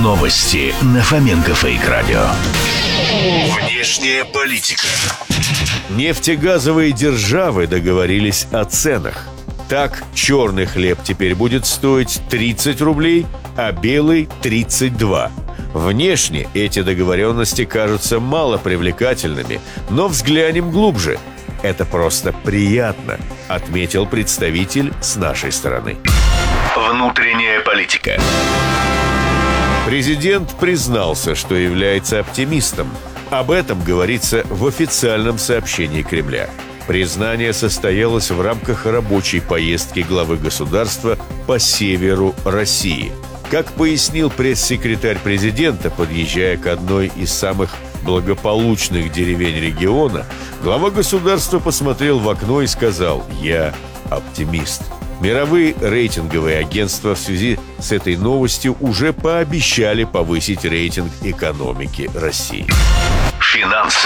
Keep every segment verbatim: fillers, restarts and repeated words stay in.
Новости на Фоменко Фейк Радио. Внешняя политика. Нефтегазовые державы договорились о ценах. Так, черный хлеб теперь будет стоить тридцать рублей, а белый – тридцать два. Внешне эти договоренности кажутся мало привлекательными, но взглянем глубже. Это просто приятно, отметил представитель с нашей стороны. Внутренняя политика. Президент признался, что является оптимистом. Об этом говорится в официальном сообщении Кремля. Признание состоялось в рамках рабочей поездки главы государства по северу России. Как пояснил пресс-секретарь президента, подъезжая к одной из самых благополучных деревень региона, глава государства посмотрел в окно и сказал: «Я оптимист». Мировые рейтинговые агентства в связи с этой новостью уже пообещали повысить рейтинг экономики России. Финансы.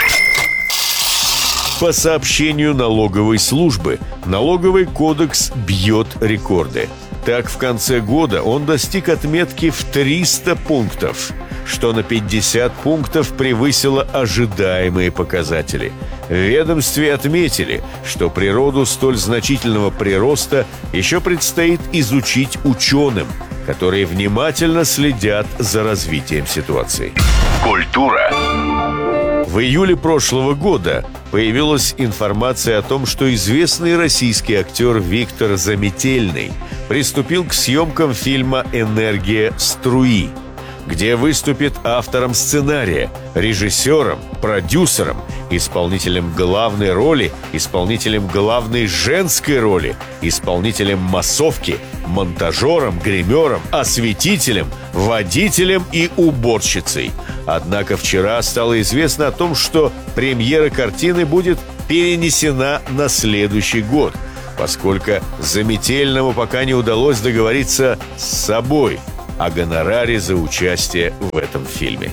По сообщению налоговой службы, налоговый кодекс бьет рекорды. Так, в конце года он достиг отметки в триста пунктов, что на пятьдесят пунктов превысило ожидаемые показатели. В ведомстве отметили, что природу столь значительного прироста еще предстоит изучить ученым, которые внимательно следят за развитием ситуации. Культура. В июле прошлого года появилась информация о том, что известный российский актер Виктор Заметельный приступил к съемкам фильма «Энергия струи», где выступит автором сценария, режиссером, продюсером, исполнителем главной роли, исполнителем главной женской роли, исполнителем массовки, монтажером, гримером, осветителем, водителем и уборщицей. Однако вчера стало известно о том, что премьера картины будет перенесена на следующий год, поскольку Заметельному пока не удалось договориться с собой о гонораре за участие в этом фильме.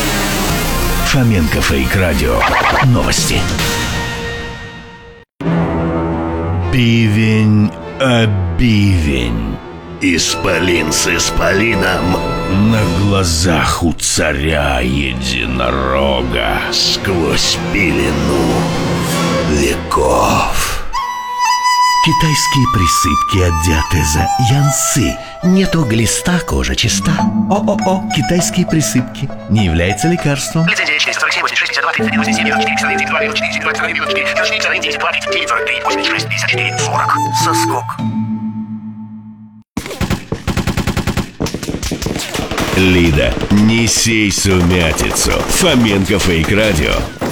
Фоменко Фейк Радио. Новости. Бивень, а бивень. Исполин с исполином на глазах у царя единорога сквозь пелену веков. Китайские присыпки одеты за янцы. Нету глиста, кожа чиста. О-о-о, китайские присыпки. Не является лекарством. Соскок. Лида, не сей сумятицу. Фоменко Фейк Радио.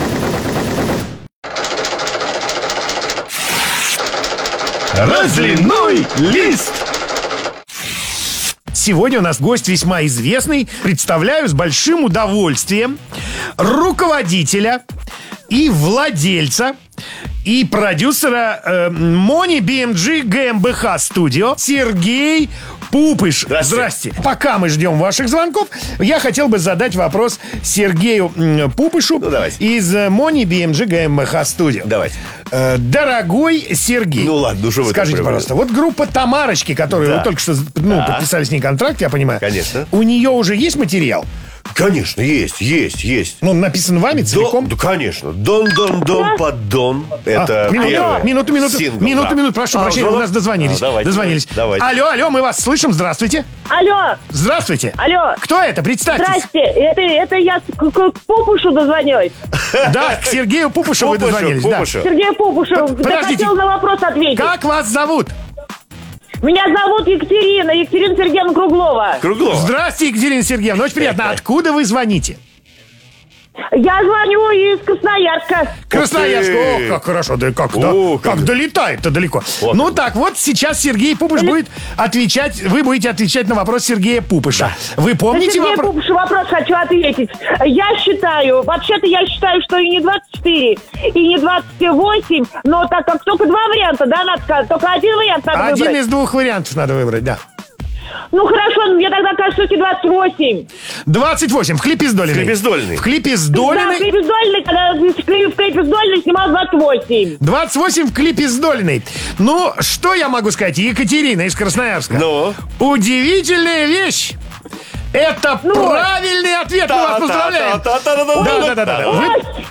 Разливной лист. Сегодня у нас гость весьма известный. Представляю с большим удовольствием руководителя и владельца и продюсера э, Мони би эм джи ГmbH Studio Сергей Пупыш. Здрасте. Здрасте. Пока мы ждем ваших звонков, я хотел бы задать вопрос Сергею Пупышу, ну, из Мони би эм джи ГmbH Studio. Давайте. Э, дорогой Сергей, ну ладно, ну что вы скажите, пожалуйста, вот группа Тамарочки, которую да. вы только что ну, да. подписали с ней контракт, я понимаю. Конечно. У нее уже есть материал? Конечно, есть, есть, есть. Ну, написан вами целиком? Да, конечно. Дон-дон-дон поддон. Это а, минуту, первый минуту, минуту, сингл. Минуту, да. минуту, прошу а, прощения, у нас дозвонились. А, давайте, дозвонились. Давайте. Алло, алло, мы вас слышим, здравствуйте. Алло. Здравствуйте. Алло. Кто это? Представьтесь. Здрасте, это, это я к, к, к Пупушу дозвонилась. Да, к Сергею Пупушу вы дозвонились. Сергею Пупушу. Я хотел на вопрос ответить. Как вас зовут? Меня зовут Екатерина, Екатерина Сергеевна Круглова. Круглова. Здравствуйте, Екатерина Сергеевна. Очень приятно. Откуда вы звоните? Я звоню из Красноярска. Красноярск. О, как хорошо. Да как, да, О, как, как долетает-то далеко. Вот. Ну так, вот сейчас Сергей Пупыш Дали... будет отвечать. Вы будете отвечать на вопрос Сергея Пупыша. Да. Вы помните Сергея вопрос? Пупыша вопрос хочу ответить. Я считаю, вообще-то я считаю, что и не двадцать четыре, и не двадцать восемь, но так как только два варианта, да, надо сказать. Только один вариант надо один выбрать. Один из двух вариантов надо выбрать, да. Ну хорошо, мне тогда кажется, что двадцать восемь. двадцать восемь. В клипе с Долиной. В клипе с Долиной. В клипе с Долиной. Да, в клипе с Долиной, когда в клипе с Долиной снимал двадцать восемь. двадцать восемь в клипе с Долиной. Ну, что я могу сказать? Екатерина из Красноярска. Ну? Удивительная вещь. Это Ну. правильный ответ, мы вас поздравляем. Да-да-да. Вы-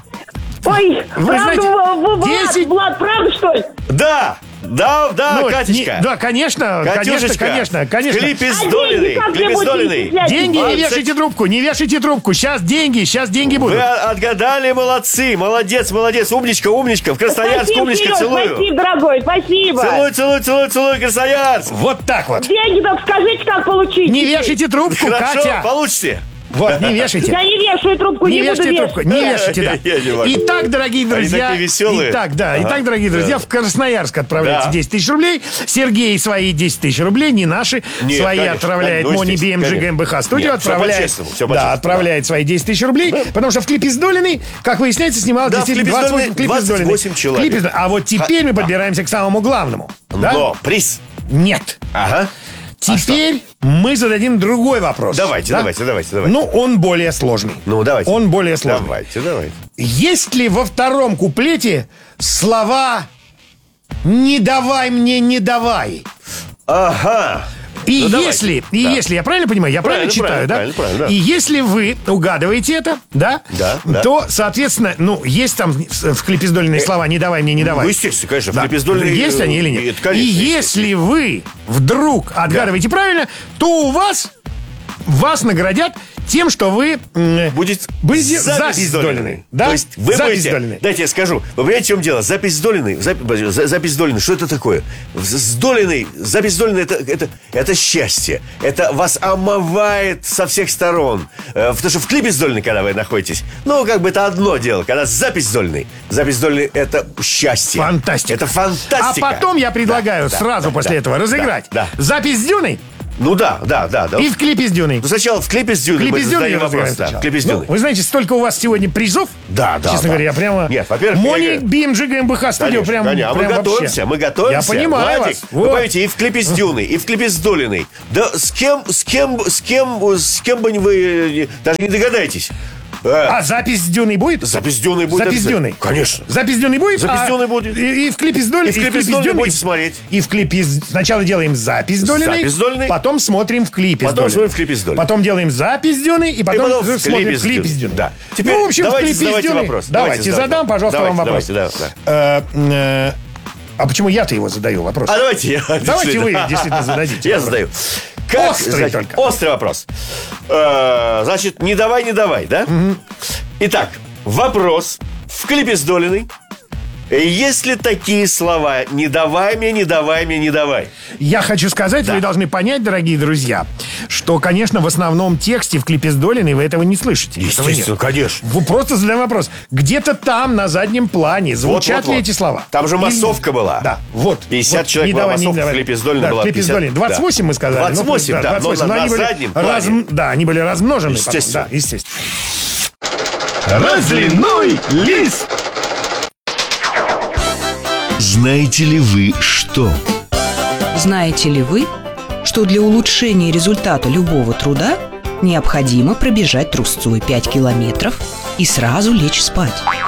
Ой, Вы правда, знаете, В- В- Влад, десять- Влад, правда, что ли? Да, да, да, ну, Катечка. не- Да, конечно, конечно, Катюшечка, конечно, конечно. Клип А издоленный, деньги как клип мне будете издоленный. начислять? Деньги не двадцать. вешайте трубку, не вешайте трубку. Сейчас деньги, сейчас деньги Вы будут. отгадали, молодцы, молодец, молодец, умничка, умничка, в Красноярск, Спасибо, умничка, Сереж, целую. спасибо, дорогой, спасибо. Целую, целую, целую, целую, Красноярск. Вот так вот. Деньги только скажите, как получить. Не вешайте трубку, Хорошо, Катя. получите. Вот, не вешайте. Я не вешаю трубку, Не не, буду вешайте вешать. трубку, не вешайте, да. Я не могу. Итак, дорогие друзья, такие веселые. итак, да, Ага. итак, дорогие друзья, в Красноярск отправляется Да. десять тысяч рублей. Сергей свои десять тысяч рублей, не наши, Нет, свои конечно, отправляет ну, Мони Би естественно, Эм Джи конечно. ГmbH студию, Нет, всё отправляет, по-честному, всё да, по-честному, отправляет свои десять тысяч рублей, потому что в клипе Издолиной, как выясняется, снимал Да, в действительно клипе двадцать восемь, Издолиной клип Издолиной. двадцать восемь человек. Клип Издолиной. А вот теперь мы подбираемся к самому главному. Да? Но приз. Нет. Ага. Теперь мы зададим другой вопрос. Давайте, да? давайте, давайте, давайте. Ну, он более сложный. Ну, давайте. Он более сложный. Давайте, давайте. Есть ли во втором куплете слова «не давай мне, не давай»? Ага. И Ну, давайте. если, и Да. если, я правильно понимаю, я правильно, Правильно, читаю, да? правильно, правильно, правильно, да. И если вы угадываете это, да, Да, да. то, соответственно, ну, есть там в в клипе Издолиной слова «не давай мне, не давай». Ну, естественно, конечно, в Да. клипе Издолиной, Есть они или э, нет? это, конечно, И естественно. если вы вдруг отгадываете правильно, то у вас вас наградят тем, что вы м, Будет будете запись запись Издолиной. Издолиной. Да? То есть вы Запись будете... Издолиной. Дайте я скажу. Вы понимаете, в чем дело? Запись Издолиной... Запись, запись Издолиной, что это такое? Издолиной, запись Издолиной это, это, это счастье. Это вас омывает со всех сторон. Э, Потому что в клипе Издолиной, когда вы находитесь, ну, как бы это одно дело. Когда запись Издолиной, запись Издолиной это счастье. Фантастика. Это фантастика. А потом я предлагаю Да, сразу да, после да, этого разыграть да, да. запись с Дюной Ну да, да, да. да. и в клипе с Дюной. Ну, сначала в клипе с В Дюной клипе мы с Дюной задаем вопрос. разыграем Да, сначала. в клипе с Ну, Дюной. вы знаете, столько у вас сегодня призов. Да, да, Честно да. говоря, я прямо... Нет, во-первых, я Мони говорю- Би Эм Джи ГmbH студио Конечно, прям, конечно. А мы прям готовимся, вообще. мы готовимся. Я понимаю Владик, вас. Вы Вот. понимаете, и в клипе с Дюной, и в клипе с Долиной. Да с кем, с кем, с кем, с кем бы вы даже не догадаетесь. А, А запись с Дюной будет? запись с Дюной будет. Запись с обязательно. Дюной. Конечно. Запись с Дюной будет? Запись с а Дюной будет. И, и в клипе с Долиной. И в клипе с Долиной будете смотреть. И в клипе с- сначала делаем запись с Долиной. Запись с Долиной. Потом смотрим в клипе Потом с Долиной. смотрим в клипе с Долиной. Потом делаем запись с Дюной. И потом, И потом в смотрим клипе в с клипе с Дюной. Дюной. Да. Теперь Ну, в общем, в давайте клипе с задавайте Дюной. вопрос. Давайте, Давайте задам, задавайте. пожалуйста, Давайте, вам вопрос. давайте, да, Э, э, А почему я-то его задаю вопрос? А давайте я... Давайте вы действительно зададите Я вопрос. задаю. Как, Острый значит, только. Острый вопрос. Э, Значит, не давай, не давай, да? Итак, вопрос в клипе с Долиной. Есть ли такие слова «не давай мне, не давай мне, не давай»? Я хочу сказать, Да. вы должны понять, дорогие друзья, что, конечно, в основном тексте в клипе с Долиной вы этого не слышите. Этого нет. Естественно, конечно. Вы просто задаем вопрос. Где-то там, на заднем плане, звучат Вот, вот, ли вот. эти слова? Там же Или- массовка была. Да, вот. пятьдесят вот, человек не была давай, не массовка, давай. в клипе с Долиной Да, была в клипе с пятьдесят. Долиной. двадцать восемь мы сказали. двадцать восемь, да, но двадцать восемь, на- они на были заднем раз- плане. Да, они были размножены. потом, Естественно. Да, естественно. Разливной лист. Знаете ли вы что? Знаете ли вы, что для улучшения результата любого труда необходимо пробежать трусцой пять километров и сразу лечь спать?